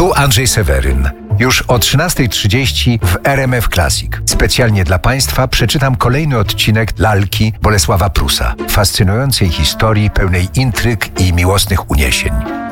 Tu Andrzej Seweryn. Już o 13:30 w RMF Classic. Specjalnie dla Państwa przeczytam kolejny odcinek Lalki Bolesława Prusa. Fascynującej historii pełnej intryg i miłosnych uniesień.